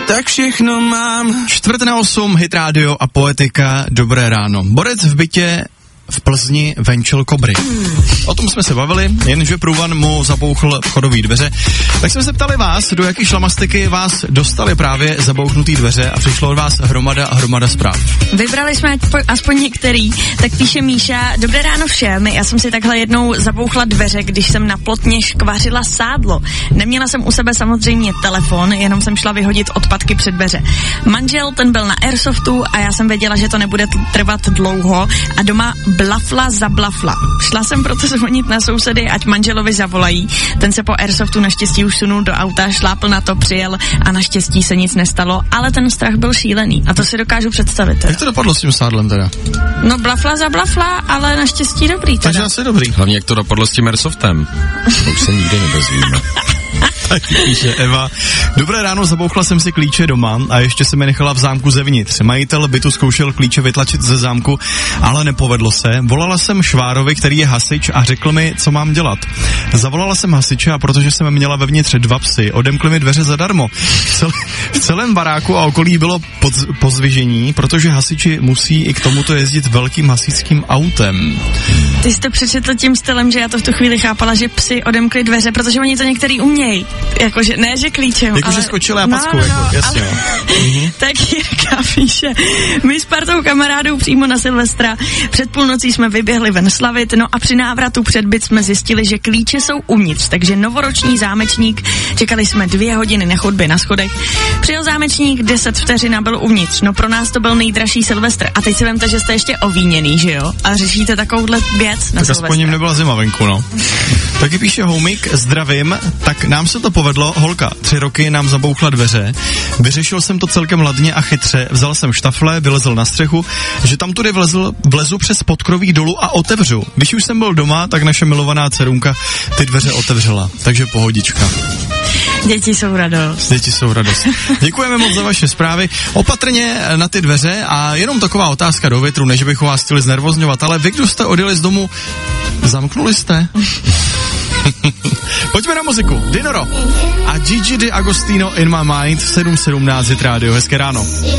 tak všechno mám. 7:45, Hit Radio a Poetika, dobré ráno. Borec v bytě v Plzni venčil kobry. O tom jsme se bavili, jenže průvan mu zabouchl vchodové dveře. Tak jsme se ptali vás, do jaký šlamastiky vás dostali právě zabouchnutý dveře a přišlo od vás hromada zpráv. Vybrali jsme aspoň některý, tak píše Míša, dobré ráno všem, já jsem si takhle jednou zabouchla dveře, když jsem na plotně škvařila sádlo. Neměla jsem u sebe samozřejmě telefon, jenom jsem šla vyhodit odpadky před dveře. Manžel, ten byl na Airsoftu a já jsem věděla, že to nebude trvat dlouho a doma blafla za blafla. Šla jsem proto zvonit na sousedy, ať manželovi zavolají. Ten se po Airsoftu naštěstí už sunul do auta, šlápl na to, přijel a naštěstí se nic nestalo, ale ten strach byl šílený a to si dokážu představit. Teda. Jak to dopadlo s tím sádlem teda? No blafla za blafla, ale naštěstí dobrý teda. Takže asi dobrý. Hlavně jak to dopadlo s tím Airsoftem. To už se nikdy nedozvíme. Tak píše Eva. Dobré ráno, zabouchla jsem si klíče doma a ještě se mi nechala v zámku zevnitř. Majitel bytu zkoušel klíče vytlačit ze zámku, ale nepovedlo se. Volala jsem švárovi, který je hasič a řekl mi, co mám dělat. Zavolala jsem hasiče a protože jsem měla vevnitř 2 psy, odemkli mi dveře zadarmo. V celém baráku a okolí bylo pozvižení, protože hasiči musí i k tomuto jezdit velkým hasičským autem. Ty jsi to přečetl tím stylem, že já to v tu chvíli chápala, že psi odemkli dveře, protože oni to některý umějí. Jakože, ne, že klíčem, jakože ale... skočili a packou, jasně. Tak Jirka píše, my s partou kamarádů přímo na Silvestra před půlnocí jsme vyběhli ven slavit, no a při návratu před byt jsme zjistili, že klíče jsou uvnitř, takže novoroční zámečník, čekali jsme 2 hodiny na chodbě na schodech, přijel zámečník, 10 vteřin a byl uvnitř, no pro nás to byl nejdražší Silvestr a teď si vemte, že jste ještě ovíněný, že jo, a řešíte takovouhle věc na Silvestra. Tak aspoň jim nebyla zima venku, no. Taky píše Homik, zdravím, tak nám se to povedlo, holka, 3 roky nám zabouchla dveře, vyřešil jsem to celkem ladně a chytře, vzal jsem štafle, vylezl na střechu, že tam tudy vlezu přes podkroví dolů a otevřu. Když už jsem byl doma, tak naše milovaná dcerunka ty dveře otevřela, takže pohodička. Děti jsou radost. Děkujeme moc za vaše zprávy. Opatrně na ty dveře a jenom taková otázka do větru, než bychom vás chtěli znervozňovat, ale vy, kdo jste odjeli z domu, zamknuli jste? Pojďme na muziku. Dinoro a Gigi D'Agostino In My Mind, 7:17 Hit Radio. Hezké ráno.